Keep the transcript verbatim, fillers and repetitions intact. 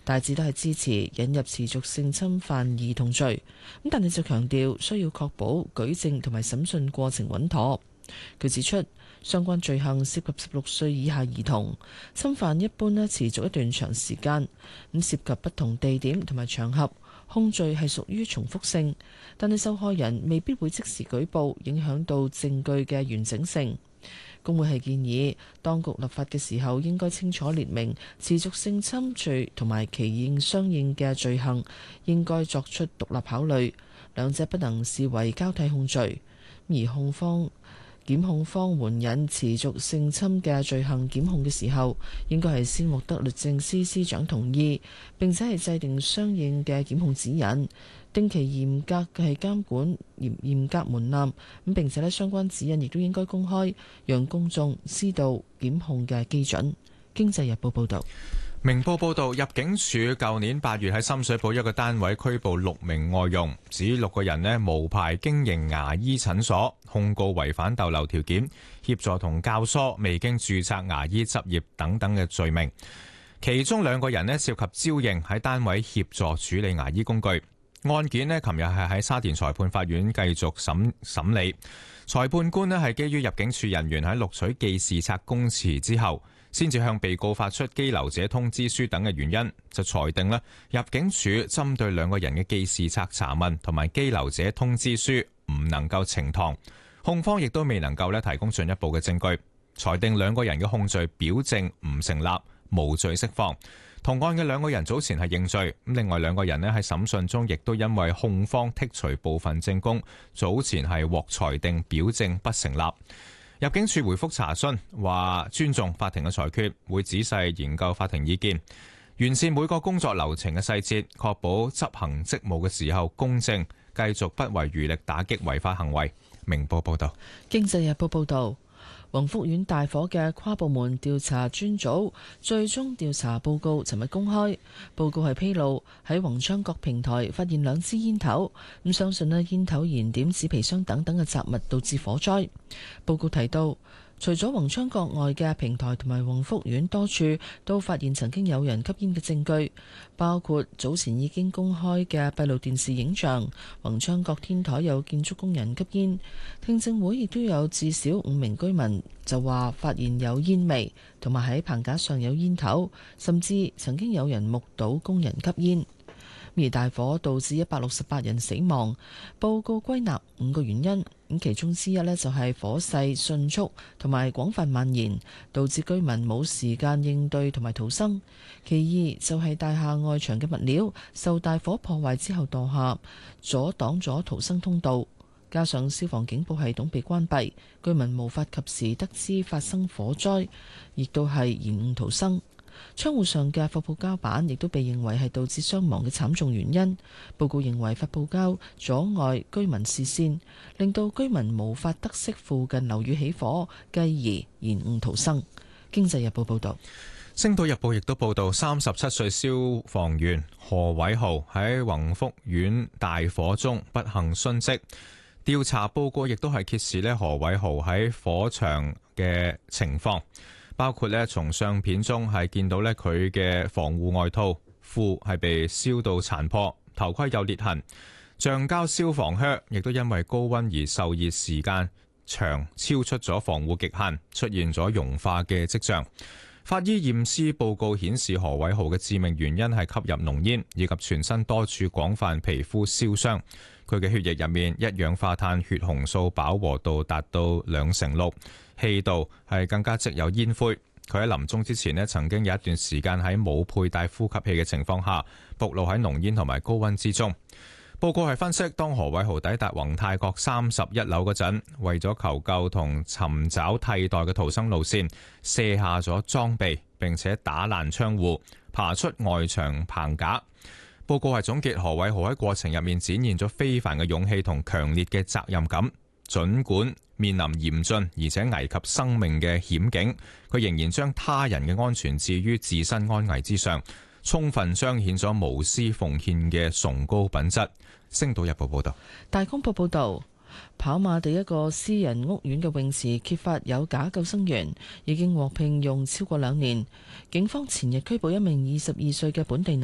大致都係支持引入持續性侵犯兒童罪，咁但係就強調需要確保舉證同埋審訊過程穩妥。佢指出，相關罪行涉及十六歲以下兒童，侵犯一般咧持續一段長時間，咁涉及不同地點同埋場合，控罪係屬於重複性，但係受害人未必會即時舉報，影響到證據嘅完整性。工會係建議當局立法嘅時候應該清楚列明持續性侵罪同埋其應相應嘅罪行，應該作出獨立考慮，兩者不能視為交替控罪。而控方檢控方援引持續性侵嘅罪行檢控嘅時候，應該係先獲得律政司司長同意，並且係制定相應嘅檢控指引，定期嚴格嘅係監管嚴嚴格門檻，咁並且咧相關指引亦都應該公開，讓公眾知道檢控嘅基準。經濟日報報導。 明報報導，入境處舊年八月喺深水埗一個單位拘捕六名外傭，指六個人呢無牌經營牙醫診所，控告違反逗留條件、協助同教唆未經註冊牙醫執業等等嘅罪名。其中兩個人呢涉及招認喺單位協助處理牙醫工具。案件呢琴日係喺沙田裁判法院繼續審審理。裁判官呢係基於入境處人員喺錄取記事冊供詞之後，先至向被告發出羈留者通知書等嘅原因，就裁定咧入境處針對兩個人嘅記事冊查問同埋羈留者通知書唔能夠呈堂，控方亦都未能夠咧提供進一步嘅證據，裁定兩個人嘅控罪表證唔成立，無罪釋放。同案嘅兩個人早前係認罪，咁另外兩個人咧喺審訊中亦都因為控方剔除部分證供，早前係獲裁定表證不成立。入境處回覆查詢話，尊重法庭嘅裁決，會仔細研究法庭意見，完善每個工作流程嘅細節，確保執行職務嘅時候公正，繼續不遺餘力打擊違法行為。明報報道。 經濟日報報道，宏福苑大火嘅跨部門調查專組最終調查報告尋日公開，報告係披露喺宏昌閣平台發現兩支煙頭，咁相信咧煙頭燃點紙皮箱等等嘅雜物導致火災。報告提到，除咗宏昌閣外嘅平台同埋宏福苑多處都發現曾經有人吸煙嘅證據，包括早前已經公開嘅閉路電視影像，宏昌閣天台有建築工人吸煙。聽證會亦都有至少五名居民就話發現有煙味，同埋喺棚架上有煙頭，甚至曾經有人目睹工人吸煙。而大火導致一百六十八人死亡，報告歸納五個原因，咁其中之一呢，就係火勢迅速同埋廣泛蔓延，導致居民冇時間應對同埋逃生。其二就係大廈外牆嘅物料受大火破壞之後墮下，阻擋咗逃生通道，加上消防警報系統被關閉，居民無法及時得知發生火災，亦都係延誤逃生。窗戶上嘅發泡膠板亦都被認為係導致傷亡嘅慘重原因。報告認為發泡膠阻礙居民視線，令到居民無法得悉附近樓宇起火，繼而延誤逃生。經濟日報報道。 星島日報亦都報道，三十七歲消防員何偉豪喺宏福苑大火中不幸殉職。調查報告亦都係揭示呢何偉豪喺火場嘅情況。包括咧，從相片中係見到咧佢嘅防護外套褲係被燒到殘破，頭盔有裂痕，橡膠消防靴亦都因為高溫而受熱時間長，超出咗防護極限，出現咗融化嘅跡象。法醫驗屍報告顯示，何偉豪嘅致命原因係吸入濃煙以及全身多處廣泛皮膚燒傷。佢嘅血液入面一氧化碳血紅素飽和度達到兩成六，氣道係更加積有煙灰。佢喺臨終之前呢，曾經有一段時間喺冇佩戴呼吸器嘅情況下，暴露喺濃煙同埋高溫之中。報告係分析，當何偉豪抵達宏泰閣三十一樓嗰陣，為咗求救同尋找替代嘅逃生路線，卸下咗裝備，並且打爛窗戶，爬出外牆棚架。報告係總結何偉豪喺過程入面展現咗非凡嘅勇氣同強烈嘅責任感，儘管面臨嚴峻而且危及生命嘅險境，佢仍然將他人嘅安全置於自身安危之上，充分彰顯咗無私奉獻嘅崇高品質。星島日報報道。 大公報報道，跑馬地一個私人屋苑嘅泳池揭發有假救生員，已經獲聘用超過兩年。警方前日拘捕一名二十二歲嘅本地